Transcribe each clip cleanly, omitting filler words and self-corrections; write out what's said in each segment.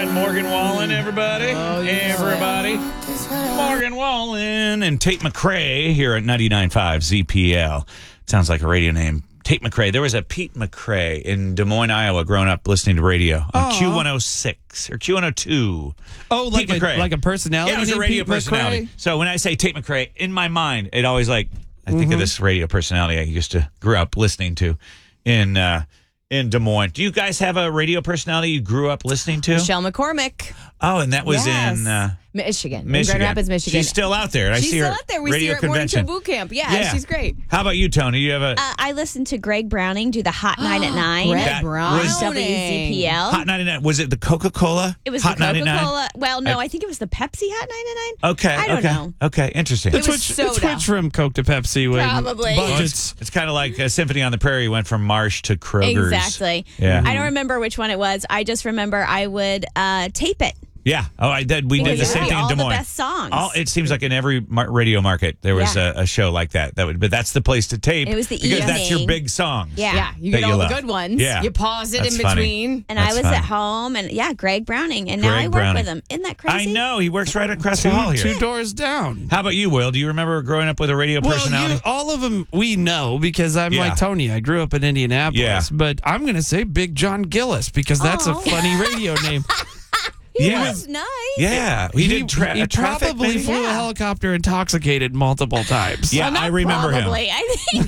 right, Morgan Wallen, everybody. Everybody. Morgan Wallen and Tate McRae here at 99.5 ZPL. Sounds like a radio name. Tate McRae. There was a Pete McRae in Des Moines, Iowa, growing up listening to radio on Q106 or Q102. Oh, like a personality? Yeah, it was a radio Pete personality. McRae? So when I say Tate McRae, in my mind, it always I think of this radio personality I grew up listening to in Des Moines. Do you guys have a radio personality you grew up listening to? Michelle McCormick. Oh, and that was in Michigan. In Grand Rapids, Michigan. She's still out there. She's still her out there. We see radio her at Morning convention. Show Boot Camp. Yeah, she's great. How about you, Tony? You have a I listened to Greg Browning do the Hot 9 at 9. Greg Browning. WZPL. Hot 99. Was it the Coca-Cola? It was Hot the 99? Coca-Cola. Well, no, I think it was the Pepsi Hot 99. Okay. I don't know. Okay, interesting. It was soda. Switch from Coke to Pepsi when Probably. budgets. It's kind of like Symphony on the Prairie went from Marsh to Kroger's. Exactly. Yeah. I don't remember which one it was. I just remember I would tape it. Yeah. Oh, we did the Because same thing in all Des the Moines. best songs. It seems like in every radio market there was a show like that. But that's the place to tape. It was the because that's your evening. big songs. Yeah. You that get all love. the good ones. Yeah. You pause it That's in funny. between. And That's I was funny. at home, and Greg Browning. And Greg now I work Browning. with him. Isn't that crazy? I know. He works right across the hall here. Two doors down. How about you, Will? Do you remember growing up with a radio personality? All of them we know because I'm like Tony. I grew up in Indianapolis. Yeah. But I'm going to say Big John Gillis because that's a funny radio name. He was nice. Yeah. He did He traffic. probably maybe? flew a helicopter intoxicated multiple times. Yeah, Well, not I remember probably. him. I think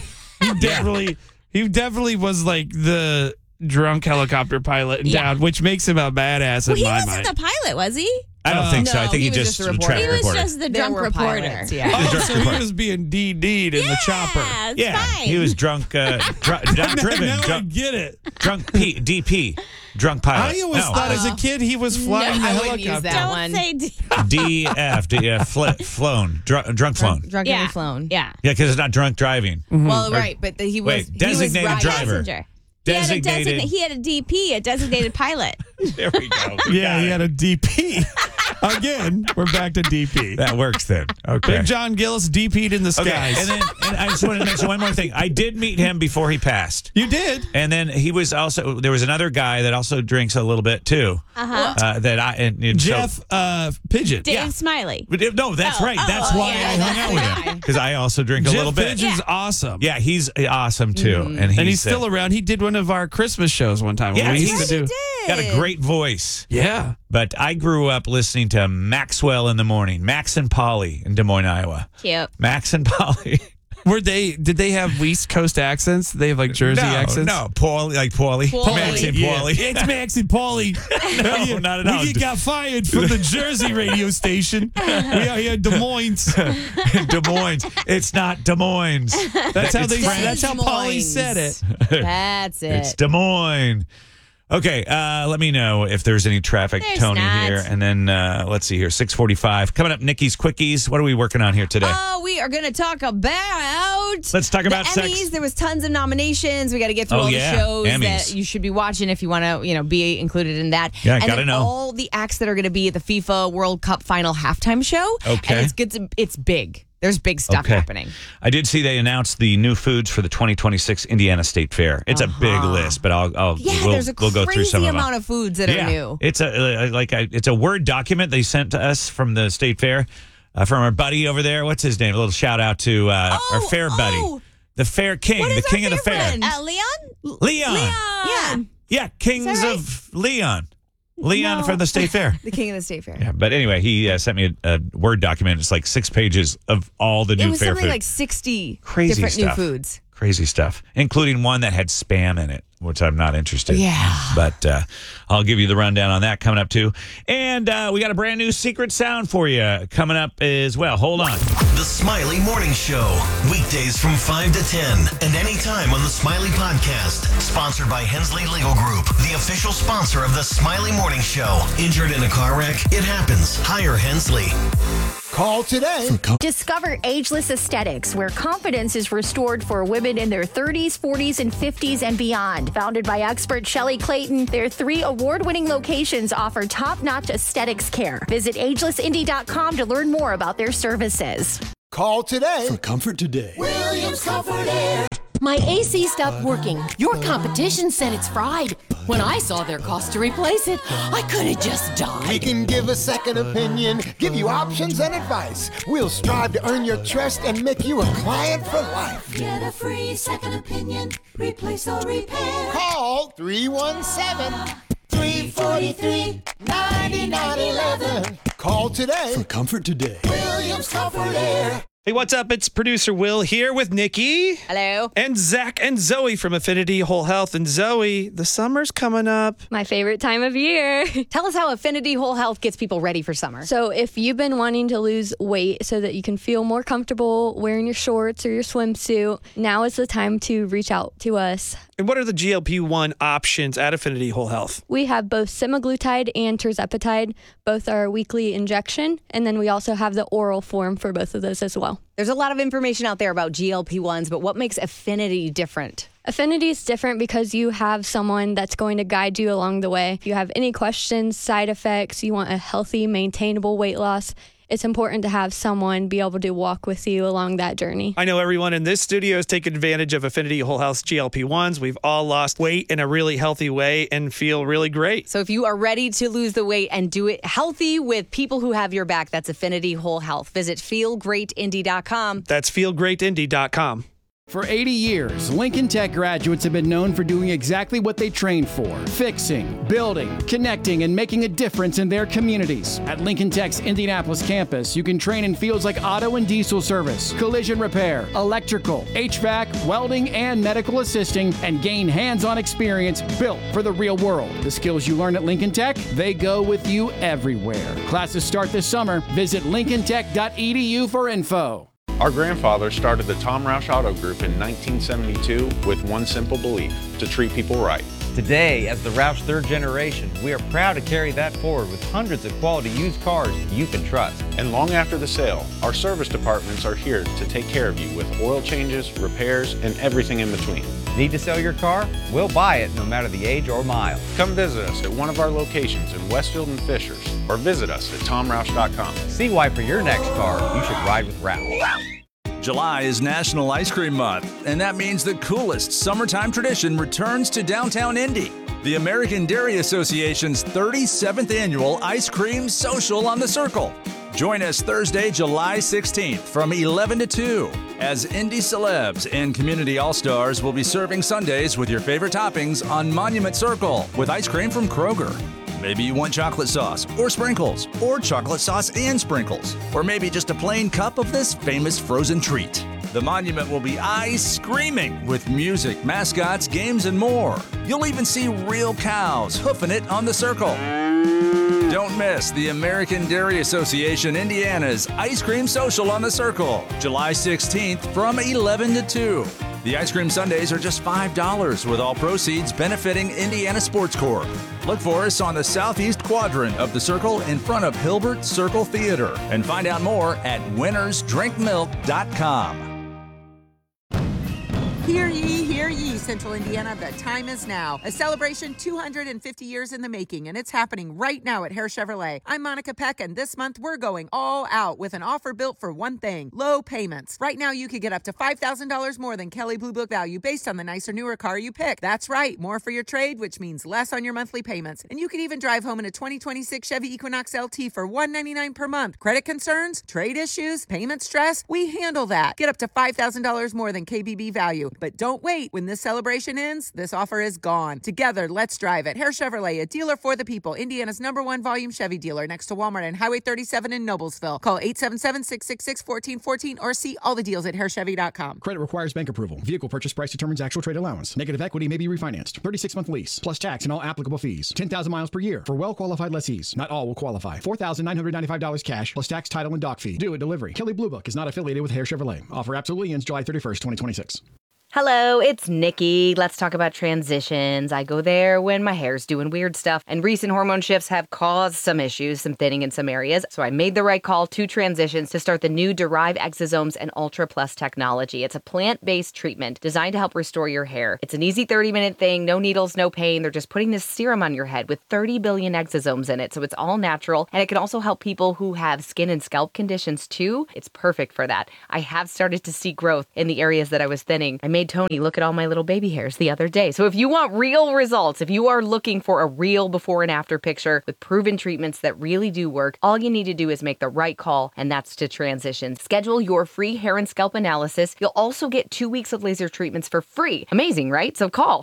He definitely was like the drunk helicopter pilot in town, which makes him a badass in he my wasn't mind. the pilot, was he? I don't think so. No, I think he he was just just a reporter. traffic He was reporter. just the There drunk were reporter. pilots, yeah. Oh, so he was being DD'd in the chopper. It's Yeah, fine. he was drunk, not driven, Now I drunk, get it. DP, drunk pilot. I always thought as a kid he was flying the I wouldn't use helicopter. that Don't one. say DF, flown, drunk flown. Drunk Yeah. and flown. Yeah. Yeah, because it's not drunk driving. Well, right, but he was Wait, designated he was driver. Passenger. Designated. He had a DP, a designated pilot. There we go. Yeah, he had a DP. Again, we're back to DP. That works then. Okay. Big John Gillis DP'd in the Okay, skies. and I just wanted to mention one more thing. I did meet him before he passed. You did? And then there was another guy that also drinks a little bit too. And Jeff Pigeon. Dave Smiley. No, that's right. That's why I hung out with him. Because I also drink a Jeff little bit. Pigeon's awesome. Yeah, he's awesome too. And he's still around. He did one of our Christmas shows one time. Yeah, we he used to do. got a great voice. Yeah. But I grew up listening to Maxwell in the morning. Max and Polly in Des Moines, Iowa. Cute. Max and Polly. Did they have East Coast accents? They have like Jersey accents? No, Paulie, like Paulie. Max and Paulie. It's Max and Paulie. No, not at all. We got fired from the Jersey radio station. We are here in Des Moines. Des Moines. It's not Des Moines. That's how It's French. That's how Paulie said it. That's it. It's Des Moines. Okay, let me know if there's any traffic, There's Tony, not. here. And then let's see here, 6:45. Coming up, Nikki's Quickies. What are we working on here today? We are going to talk about. Let's talk about the sex. Emmys. There was tons of nominations. We got to get through Oh, all yeah. the shows Emmys. that you should be watching if you want to, be included in that. Yeah, and gotta then know. all the acts that are going to be at the FIFA World Cup final halftime show. Okay. And it's good. It's big. There's big stuff happening. I did see they announced the new foods for the 2026 Indiana State Fair. It's a big list, but There's a we'll go through crazy some of them. amount of foods that are new. It's it's a Word document they sent to us from the State Fair, from our buddy over there. What's his name? A little shout out to our fair buddy, the Fair King, What the is our king of the fair fair. friend? Leon. Yeah. Yeah, Kings right? of Leon. Leon No. from the State Fair. The king of the state fair. Yeah, but anyway, he sent me a Word document. It's like 6 pages of all the It new was fair something food. like 60 Crazy different stuff. new foods. Crazy stuff, including one that had spam in it, which I'm not interested in. Yeah. But I'll give you the rundown on that coming up, too. And we got a brand new secret sound for you coming up as well. Hold on. The Smiley Morning Show. Weekdays from 5 to 10 and anytime on the Smiley Podcast. Sponsored by Hensley Legal Group, the official sponsor of the Smiley Morning Show. Injured in a car wreck? It happens. Hire Hensley. Call today. Discover Ageless Aesthetics, where confidence is restored for women in their 30s, 40s, and 50s and beyond. Founded by expert Shelley Clayton, their 3 award-winning locations offer top-notch aesthetics care. Visit agelessindy.com to learn more about their services. Call today. For comfort today. Williams Comfort Air. My AC stopped working. Your competition said it's fried. When I saw their cost to replace it, I could have just died. We can give a second opinion, give you options and advice. We'll strive to earn your trust and make you a client for life. Get a free second opinion. Replace or repair. Call 317-343-9911. Call today. For comfort today. Williams Comfort Air. Hey, what's up? It's producer Will here with Nikki. Hello. And Zach and Zoe from Affinity Whole Health. And Zoe, the summer's coming up. My favorite time of year. Tell us how Affinity Whole Health gets people ready for summer. So if you've been wanting to lose weight so that you can feel more comfortable wearing your shorts or your swimsuit, now is the time to reach out to us. And what are the GLP-1 options at Affinity Whole Health? We have both semaglutide and tirzepatide. Both are weekly injection. And then we also have the oral form for both of those as well. There's a lot of information out there about GLP-1s, but what makes Affinity different? Affinity is different because you have someone that's going to guide you along the way. If you have any questions, side effects, you want a healthy, maintainable weight loss, it's important to have someone be able to walk with you along that journey. I know everyone in this studio has taken advantage of Affinity Whole Health's GLP-1s. We've all lost weight in a really healthy way and feel really great. So if you are ready to lose the weight and do it healthy with people who have your back, that's Affinity Whole Health. Visit feelgreatindy.com. That's feelgreatindy.com. For 80 years, Lincoln Tech graduates have been known for doing exactly what they trained for: fixing, building, connecting, and making a difference in their communities. At Lincoln Tech's Indianapolis campus, you can train in fields like auto and diesel service, collision repair, electrical, HVAC, welding, and medical assisting, and gain hands-on experience built for the real world. The skills you learn at Lincoln Tech, they go with you everywhere. Classes start this summer. Visit lincolntech.edu for info. Our grandfather started the Tom Roush Auto Group in 1972 with one simple belief: to treat people right. Today, as the Roush third generation, we are proud to carry that forward with hundreds of quality used cars you can trust. And long after the sale, our service departments are here to take care of you with oil changes, repairs, and everything in between. Need to sell your car? We'll buy it no matter the age or mile. Come visit us at one of our locations in Westfield and Fishers, or visit us at tomroush.com. See why for your next car, you should ride with Roush. July is National Ice Cream Month, and that means the coolest summertime tradition returns to downtown Indy. The American Dairy Association's 37th annual Ice Cream Social on the Circle. Join us Thursday, July 16th from 11 to 2 as Indy celebs and community all-stars will be serving sundaes with your favorite toppings on Monument Circle with ice cream from Kroger. Maybe you want chocolate sauce or sprinkles, or chocolate sauce and sprinkles, or maybe just a plain cup of this famous frozen treat. The Monument will be ice screaming with music, mascots, games, and more. You'll even see real cows hoofing it on the circle. Don't miss the American Dairy Association Indiana's Ice Cream Social on the Circle, July 16th from 11 to 2. The ice cream sundaes are just $5 with all proceeds benefiting Indiana Sports Corp. Look for us on the southeast quadrant of the Circle in front of Hilbert Circle Theater and find out more at winnersdrinkmilk.com. Hear ye, Central Indiana, the time is now. A celebration 250 years in the making, and it's happening right now at Hare Chevrolet. I'm Monica Peck, and this month we're going all out with an offer built for one thing: low payments. Right now you could get up to $5,000 more than Kelley Blue Book value based on the nicer, newer car you pick. That's right, more for your trade, which means less on your monthly payments. And you could even drive home in a 2026 Chevy Equinox LT for $199 per month. Credit concerns, trade issues, payment stress, we handle that. Get up to $5,000 more than KBB value. But don't wait. When this celebration ends, this offer is gone. Together, let's drive it. Hare Chevrolet, a dealer for the people. Indiana's #1 volume Chevy dealer next to Walmart and Highway 37 in Noblesville. Call 877-666-1414 or see all the deals at harechevy.com. Credit requires bank approval. Vehicle purchase price determines actual trade allowance. Negative equity may be refinanced. 36-month lease, plus tax and all applicable fees. 10,000 miles per year for well-qualified lessees. Not all will qualify. $4,995 cash, plus tax, title, and dock fee. Due at delivery. Kelley Blue Book is not affiliated with Hare Chevrolet. Offer absolutely ends July 31st, 2026. Hello, it's Nikki. Let's talk about transitions. I go there when my hair's doing weird stuff, and recent hormone shifts have caused some issues, some thinning in some areas. So I made the right call to Transitions to start the new Derive Exosomes and Ultra Plus technology. It's a plant-based treatment designed to help restore your hair. It's an easy 30-minute thing, no needles, no pain. They're just putting this serum on your head with 30 billion exosomes in it, so it's all natural, and it can also help people who have skin and scalp conditions too. It's perfect for that. I have started to see growth in the areas that I was thinning. I made made Tony look at all my little baby hairs the other day. So if you want real results, if you are looking for a real before and after picture with proven treatments that really do work, all you need to do is make the right call, and that's to Transitions. Schedule your free hair and scalp analysis. You'll also get 2 weeks of laser treatments for free. Amazing, right? So call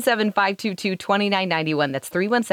317-522-2991. That's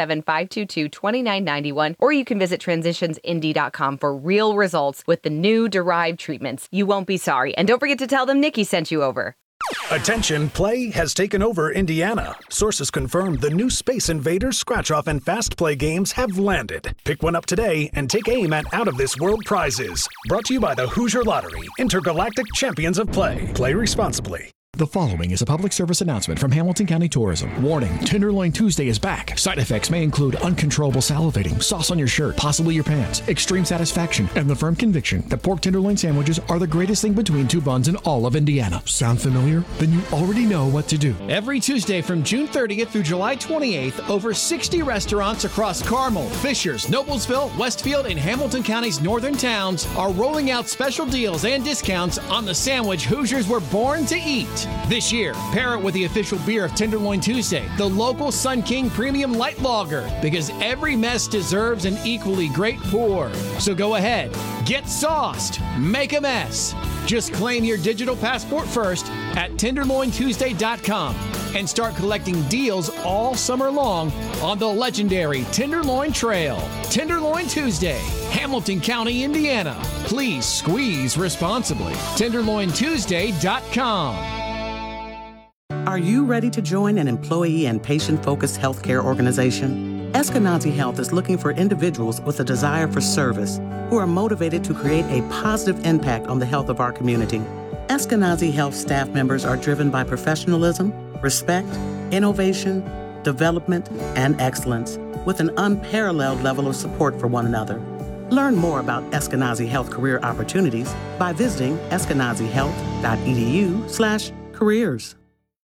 317-522-2991. Or you can visit transitionsindy.com for real results with the new Derived treatments. You won't be sorry. And don't forget to tell them Nikki sent you over. Attention, play has taken over Indiana. Sources confirm the new Space Invaders, Scratch Off, and Fast Play games have landed. Pick one up today and take aim at out-of-this-world prizes. Brought to you by the Hoosier Lottery, Intergalactic Champions of Play. Play responsibly. The following is a public service announcement from Hamilton County Tourism. Warning, Tenderloin Tuesday is back. Side effects may include uncontrollable salivating, sauce on your shirt, possibly your pants, extreme satisfaction, and the firm conviction that pork tenderloin sandwiches are the greatest thing between two buns in all of Indiana. Sound familiar? Then you already know what to do. Every Tuesday from June 30th through July 28th, over 60 restaurants across Carmel, Fishers, Noblesville, Westfield, and Hamilton County's northern towns are rolling out special deals and discounts on the sandwich Hoosiers were born to eat. This year, pair it with the official beer of Tenderloin Tuesday, the local Sun King Premium Light Lager, because every mess deserves an equally great pour. So go ahead, get sauced, make a mess. Just claim your digital passport first at TenderloinTuesday.com and start collecting deals all summer long on the legendary Tenderloin Trail. Tenderloin Tuesday, Hamilton County, Indiana. Please squeeze responsibly. TenderloinTuesday.com. Are you ready to join an employee and patient-focused healthcare organization? Eskenazi Health is looking for individuals with a desire for service who are motivated to create a positive impact on the health of our community. Eskenazi Health staff members are driven by professionalism, respect, innovation, development, and excellence, with an unparalleled level of support for one another. Learn more about Eskenazi Health career opportunities by visiting eskenazihealth.edu/careers.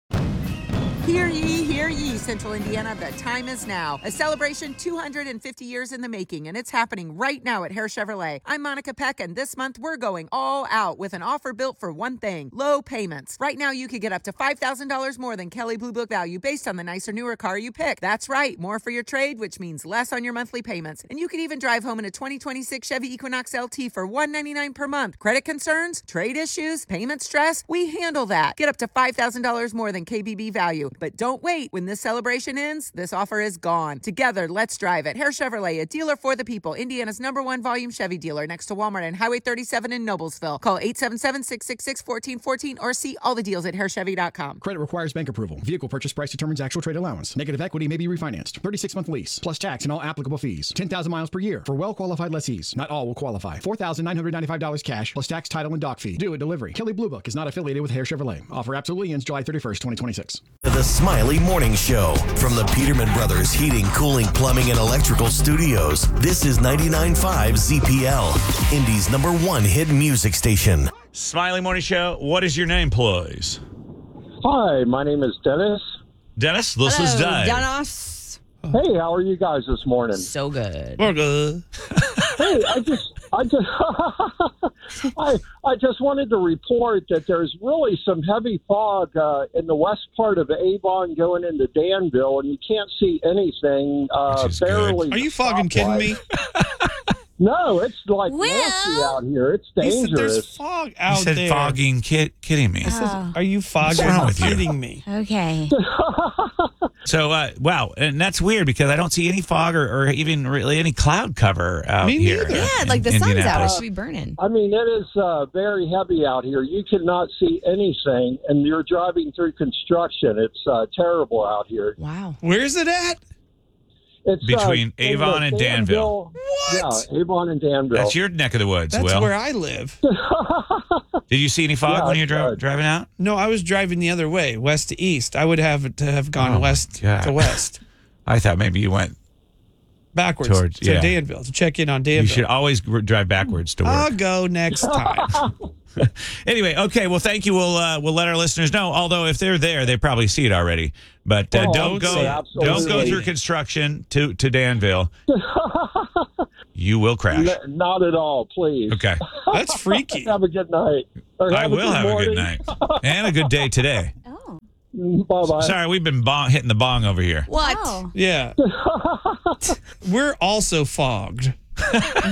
Hear ye, Central Indiana, the time is now. A celebration 250 years in the making, and it's happening right now at Hare Chevrolet. I'm Monica Peck, and this month we're going all out with an offer built for one thing: low payments. Right now you could get up to $5,000 more than Kelley Blue Book value based on the nicer, newer car you pick. That's right, more for your trade, which means less on your monthly payments. And you could even drive home in a 2026 Chevy Equinox LT for $199 per month. Credit concerns, trade issues, payment stress, we handle that. Get up to $5,000 more than KBB value. But don't wait. When this celebration ends, this offer is gone. Together, let's drive it. Hare Chevrolet, a dealer for the people. Indiana's #1 volume Chevy dealer next to Walmart and Highway 37 in Noblesville. Call 877-666-1414 or see all the deals at harechevy.com. Credit requires bank approval. Vehicle purchase price determines actual trade allowance. Negative equity may be refinanced. 36-month lease, plus tax and all applicable fees. 10,000 miles per year for well-qualified lessees. Not all will qualify. $4,995 cash, plus tax, title, and dock fee. Due at delivery. Kelley Blue Book is not affiliated with Hare Chevrolet. Offer absolutely ends July 31st, 2026. The Smiley Morning Show from the Peterman Brothers Heating, Cooling, Plumbing, and Electrical Studios. This is 99.5 ZPL, Indy's #1 hit music station. Smiley Morning Show. What is your name, please? Hi, my name is Dennis. Dennis, this is Dave. Dennis. Hey, how are you guys this morning? So good. We're good. Hey, I just wanted to report that there's really some heavy fog in the west part of Avon going into Danville, and you can't see anything. Barely. Are you fucking kidding me? No, it's like nasty out here. It's dangerous. There's fog out there. You said fogging, kidding me. Are you fogging? What's wrong with you? Kidding me? Okay. So, wow, and that's weird because I don't see any fog or even really any cloud cover out here. Yeah, like the sun's out. It should be I burning. mean, it is very heavy out here. You cannot see anything, and you're driving through construction. It's terrible out here. Wow. Where's it at? It's between Avon and Danville. What? Yeah, Avon and Danville. That's your neck of the woods, That's Will. where I live. Did you see any fog when you were driving out? No, I was driving the other way, west to east. I would have to have gone west to west. I thought maybe you went backwards towards to Danville to check in on Danville. You should always drive backwards to work. I'll go next time. Anyway, okay. Well, thank you. We'll let our listeners know. Although if they're there, they probably see it already. But don't go through construction to Danville. You will crash. Not at all, please. Okay. That's freaky. Have a good night. I will have a good night and a good day today. Bye-bye. Sorry, we've been hitting the bong over here. What? Yeah. We're also fogged.